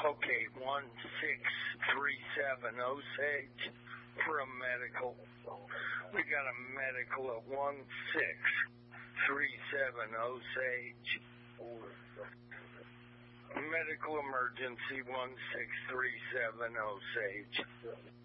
Okay, 1637 Osage for a medical. We got a medical at 1637 Osage. Medical emergency 1637 Osage.